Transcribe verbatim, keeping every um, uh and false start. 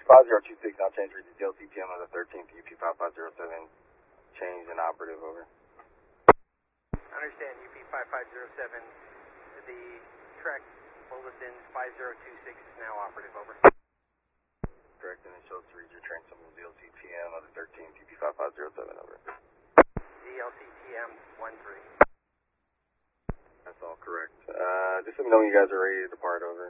five zero two six, now change reaches D L C T M of the thirteenth, U P five five zero seven, change and operative, over. Understand, U P five five zero seven, the track bulletin five zero two six is now operative, over. Correct, and it shows to read your train symbol D L C T M of the thirteenth, U P five five zero seven, over. D L C T M one three. That's all correct. Uh, just let me know when you guys are ready to depart, over.